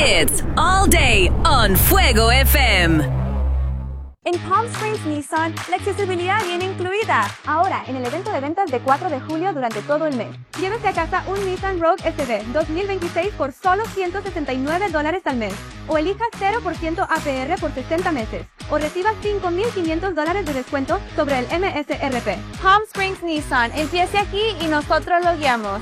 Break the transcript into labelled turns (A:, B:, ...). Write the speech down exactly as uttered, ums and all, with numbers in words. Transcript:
A: Hits all day on Fuego F M.
B: En Palm Springs Nissan, la accesibilidad viene incluida. Ahora, en el evento de ventas de cuatro de julio durante todo el mes. Llévese a casa un Nissan Rogue S V dos mil veintiséis por solo ciento sesenta y nueve dólares al mes. O elija cero por ciento A P R por sesenta meses. O reciba cinco mil quinientos dólares de descuento sobre el M S R P. Palm Springs Nissan, empiece aquí y nosotros lo guiamos.